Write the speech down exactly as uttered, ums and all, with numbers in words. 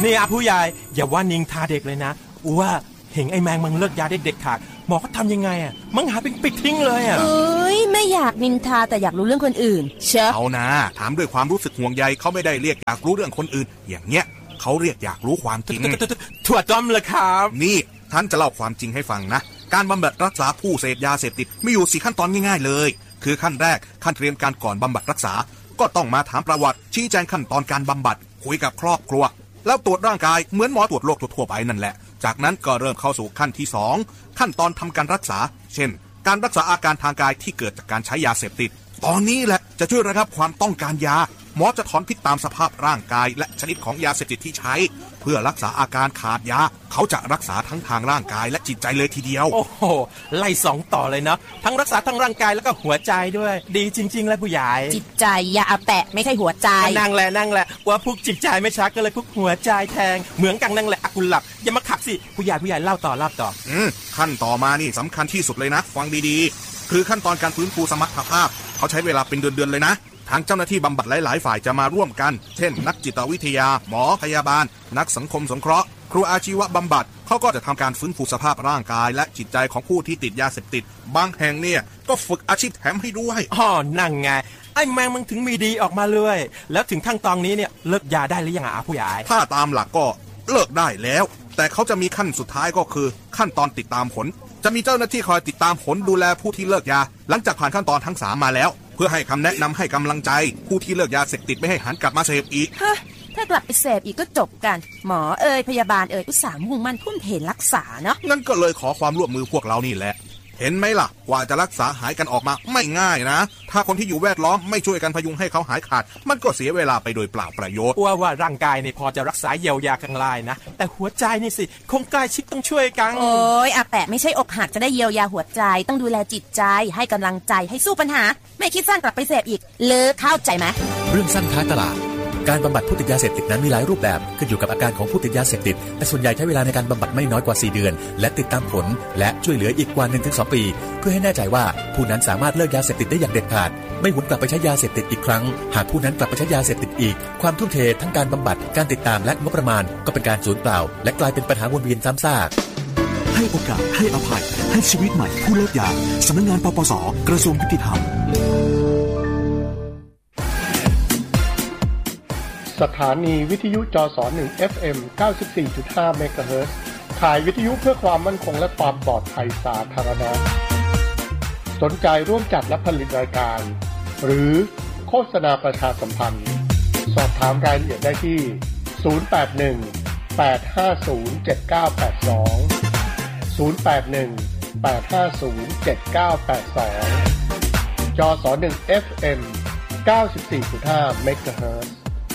นี่อาผู้ใหญ่อย่าว่านิงทาเด็กเลยนะว่าเห็นไอ้แมงมันเลิกยาได้เด็ดขาดหมอเขาทำยังไงอ่ะมังหาเป็นปิดทิ้งเลยอ่ะเอ้ยไม่อยากนินทาแต่อยากรู้เรื่องคนอื่นเชฟเอานะถามด้วยความรู้สึกห่วงใยเขาไม่ได้เรียกอยากรู้เรื่องคนอื่นอย่างเงี้ยเขาเรียกอยากรู้ความจริงถั่วต้มเลยครับนี่ท่านจะเล่าความจริงให้ฟังนะการบำบัดรักษาผู้เสพยาเสพติดมีอยู่สี่ขั้นตอนง่ายๆเลยคือขั้นแรกขั้นเตรียมการก่อนบำบัดรักษาก็ต้องมาถามประวัติชี้แจงขั้นตอนการบำบัดคุยกับครอบครัวแล้วตรวจร่างกายเหมือนหมอตรวจโรคทั่วไปนั่นแหละจากนั้นก็เริ่มเข้าสู่ขั้นที่สองขั้นตอนทำการรักษาเช่นการรักษาอาการทางกายที่เกิดจากการใช้ยาเสพติดตอนนี้แหละจะช่วยระงับความต้องการยาหมอจะถอนพิษตามสภาพร่างกายและชนิดของยาเสพติดที่ใช้เพื่อรักษาอาการขาดยาเขาจะรักษาทั้งทางร่างกายและจิตใจเลยทีเดียวโอ้โหไล่สองต่อเลยเนาะทั้งรักษาทั้งร่างกายแล้วก็หัวใจด้วยดีจริงๆเลยผู้ใหญ่จิตใจอย่าเอาแปะไม่ใช่หัวใจนั่งแหละนั่งแหละว่าพุกจิตใจไม่ชักก็เลยพุกหัวใจแทงเหมือนกันนั่งแหละอากุหลับอย่ามาขับสิผู้ใหญ่ผู้ใหญ่เล่าต่อเล่าต่ออืมขั้นต่อมานี่สำคัญที่สุดเลยนะฟังดีๆคือขั้นตอนการฟื้นฟูสมรรถภาพเขาใช้เวลาเป็นเดือนๆเลยนะทางเจ้าหน้าที่บำบัดหลายๆฝ่ายจะมาร่วมกันเช่นนักจิตวิทยาหมอพยาบาลนักสังคมสงเคราะห์ครูอาชีวบำบัดเขาก็จะทำการฟื้นฟูสภาพร่างกายและจิตใจของผู้ที่ติดยาเสพติดบางแห่งเนี่ยก็ฝึกอาชีพแถมให้ด้วยอ๋อนั่งไงไอ้แมงมันถึงมีดีออกมาเลยแล้วถึงขั้นตอนนี้เนี่ยเลิกยาได้หรือยังอ่ะผู้ใหญ่ถ้าตามหลักก็เลิกได้แล้วแต่เขาจะมีขั้นสุดท้ายก็คือขั้นตอนติดตามผลจะมีเจ้าหน้าที่คอยติดตามผลดูแลผู้ที่เลิกยาหลังจากผ่านขั้นตอนทั้งสามมาแล้วเพื่อให้คำแนะนำให้กำลังใจผู้ที่เลิกยาเสพติดไม่ให้หันกลับมาเสพอีกฮะถ้ากลับไปเสพอีกก็จบกันหมอเอ่ยพยาบาลเอ่ยอุตส่าห์มุ่งมั่นทุ่มเทรักษาเนาะนั่นก็เลยขอความร่วมมือพวกเรานี่แหละเห็นไหมล่ะกว่าจะรักษาหายกันออกมาไม่ง่ายนะถ้าคนที่อยู่แวดล้อมไม่ช่วยกันพยุงให้เขาหายขาดมันก็เสียเวลาไปโดยเปล่าประโยชน์ว่าว่าร่างกายนี่พอจะรักษาเยียวยากันได้นะแต่หัวใจนี่สิคงใกล้ชิดต้องช่วยกันโอ้ยอาแปะไม่ใช่อกหักจะได้เยียวยาหัวใจต้องดูแลจิตใจให้กำลังใจให้สู้ปัญหาไม่คิดสั้นกลับไปเสพอีกเลิกเข้าใจไหมเรื่องสั้นท้ายตลาดการบำบัดผู้ติดยาเสพติดนั้นมีหลายรูปแบบขึ้นอยู่กับอาการของผู้ติดยาเสพติดแต่ส่วนใหญ่ใช้เวลาในการบำบัดไม่น้อยกว่าสี่เดือนและติดตามผลและช่วยเหลืออีกกว่า หนึ่งถึงสอง ปีเพื่อให้แน่ใจว่าผู้นั้นสามารถเลิกยาเสพติดได้อย่างเด็ดขาดไม่หวนกลับไปใช้ยาเสพติดอีกครั้งหากผู้นั้นกลับไปใช้ยาเสพติดอีกความทุ่มเททั้งการบำบัดการติดตามและงบประมาณก็เป็นการสูญเปล่าและกลายเป็นปัญหาวนเวียนซ้ำซากให้โอกาสให้อภัยให้ชีวิตใหม่ผู้เลิกยาสำนักงานปปส.กระทรวงยุติธรรมสถานีวิทยุจสหนึ่ง เอฟ เอ็ม เก้าสิบสี่จุดห้า เมกะเฮิรตซ์ขายวิทยุเพื่อความมั่นคงและความปลอดภัยสาธารณะสนใจร่วมจัดและผลิตรายการหรือโฆษณาประชาสัมพันธ์สอบถามรายละเอียดได้ที่ศูนย์ แปด หนึ่ง แปด ห้า ศูนย์ เจ็ด เก้า แปด สอง ศูนย์ แปด หนึ่ง แปด ห้า ศูนย์ เจ็ด เก้า แปด สองจสหนึ่ง เอฟ เอ็ม เก้าสิบสี่จุดห้า เมกะเฮิรตซ์